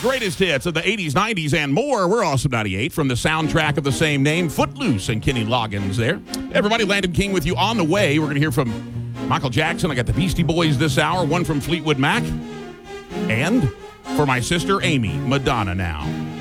greatest hits of the 80s, 90s, and more. We're Awesome 98 from the soundtrack of the same name, Footloose, and Kenny Loggins there. Everybody, Landon King with you on the way. We're going to hear from Michael Jackson. I got the Beastie Boys this hour, one from Fleetwood Mac. And for my sister Amy, Madonna now.